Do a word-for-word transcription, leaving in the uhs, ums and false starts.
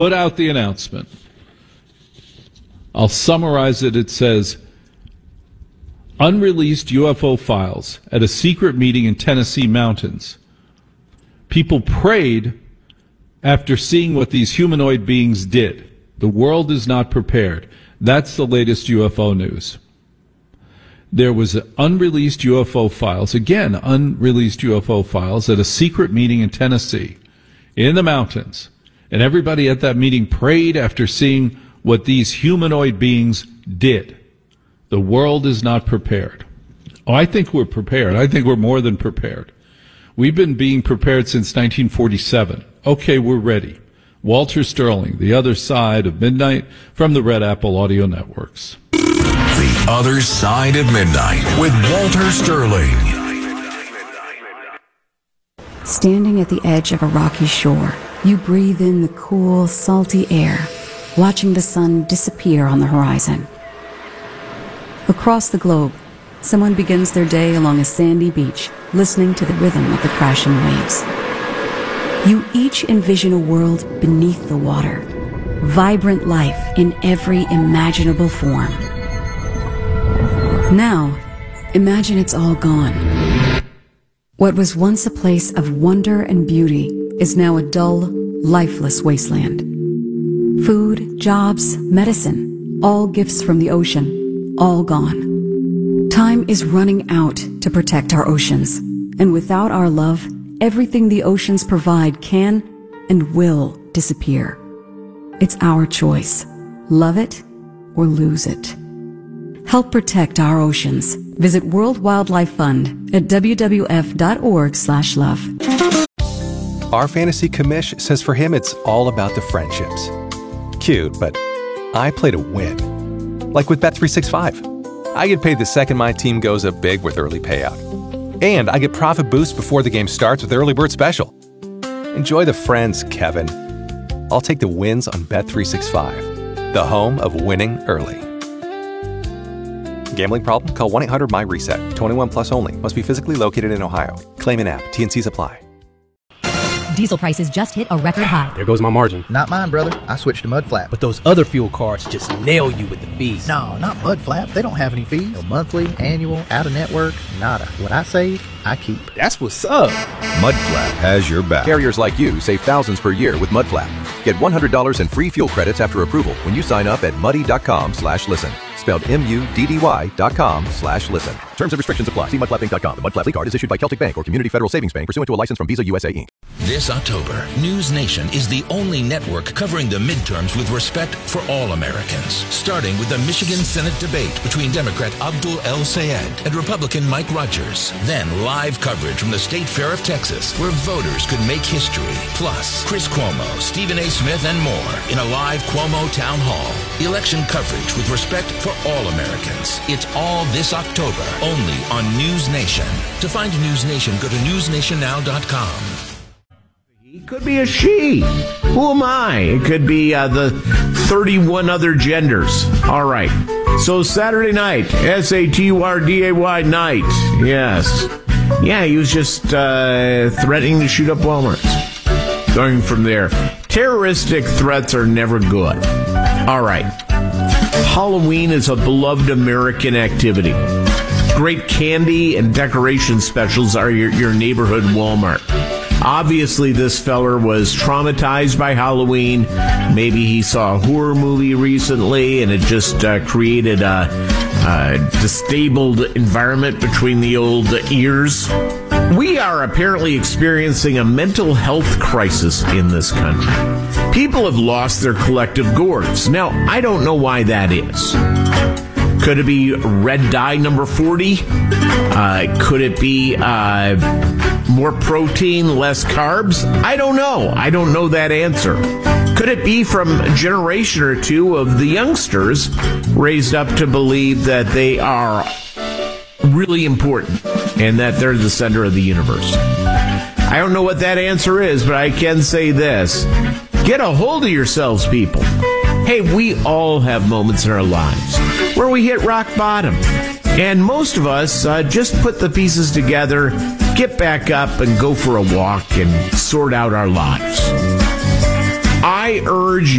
put out the announcement. I'll summarize it. It says, unreleased U F O files at a secret meeting in Tennessee mountains. People prayed after seeing what these humanoid beings did. The world is not prepared. That's the latest U F O news. There was unreleased U F O files, again, unreleased U F O files at a secret meeting in Tennessee, in the mountains. And everybody at that meeting prayed after seeing what these humanoid beings did. The world is not prepared. Oh, I think we're prepared. I think we're more than prepared. We've been being prepared since nineteen forty-seven. Okay, we're ready. Walter Sterling, The Other Side of Midnight, from the Red Apple Audio Networks. The Other Side of Midnight with Walter Sterling. Standing at the edge of a rocky shore, you breathe in the cool, salty air, watching the sun disappear on the horizon. Across the globe, someone begins their day along a sandy beach, listening to the rhythm of the crashing waves. You each envision a world beneath the water, vibrant life in every imaginable form. Now, imagine it's all gone. What was once a place of wonder and beauty is now a dull, lifeless wasteland. Food, jobs, medicine, all gifts from the ocean, all gone. Time is running out to protect our oceans, and without our love, everything the oceans provide can and will disappear. It's our choice. Love it or lose it. Help protect our oceans. Visit World Wildlife Fund at w w f dot org slash love. Our fantasy commish says for him it's all about the friendships. Cute, but I play to win. Like with Bet three sixty-five. I get paid the second my team goes up big with early payout. And I get profit boost before the game starts with Early Bird Special. Enjoy the friends, Kevin. I'll take the wins on Bet three sixty-five, the home of winning early. Gambling problem? Call one eight hundred M Y reset. twenty-one plus only. Must be physically located in Ohio. Claim in app. T and Cs apply. Diesel prices just hit a record high. There goes my margin. Not mine, brother. I switched to Mudflap. But those other fuel cards just nail you with the fees. No, not Mudflap. They don't have any fees. No monthly, annual, out-of-network, nada. What I save, I keep. That's what's up. Mudflap has your back. Carriers like you save thousands per year with Mudflap. Get one hundred dollars in free fuel credits after approval when you sign up at muddy.com slash listen. Spelled M-U-D-D-Y dot com slash listen. Terms and restrictions apply. See mudflap inc dot com. The Mudflap League card is issued by Celtic Bank or Community Federal Savings Bank pursuant to a license from Visa U S A, Incorporated. This October, News Nation is the only network covering the midterms with respect for all Americans. Starting with the Michigan Senate debate between Democrat Abdul El-Sayed and Republican Mike Rogers. Then live coverage from the State Fair of Texas, where voters could make history. Plus, Chris Cuomo, Stephen A. Smith, and more in a live Cuomo Town Hall. Election coverage with respect for all Americans. It's all this October, only on News Nation. To find News Nation, go to news nation now dot com. It could be a she. Who am I? It could be uh, the thirty-one other genders. All right. So Saturday night, S A T U R D A Y night. Yes. Yeah, he was just uh, threatening to shoot up Walmarts. Going from there. Terroristic threats are never good. All right. Halloween is a beloved American activity. Great candy and decoration specials are your, your neighborhood Walmart. Obviously, this feller was traumatized by Halloween. Maybe he saw a horror movie recently, and it just uh, created a, a disabled environment between the old ears. We are apparently experiencing a mental health crisis in this country. People have lost their collective gourds. Now, I don't know why that is. Could it be red dye number forty? Uh, could it be uh, more protein, less carbs? I don't know. I don't know that answer. Could it be from a generation or two of the youngsters raised up to believe that they are really important and that they're the center of the universe? I don't know what that answer is, but I can say this. Get a hold of yourselves, people. Hey, we all have moments in our lives where we hit rock bottom. And most of us uh, just put the pieces together, get back up, and go for a walk and sort out our lives. I I urge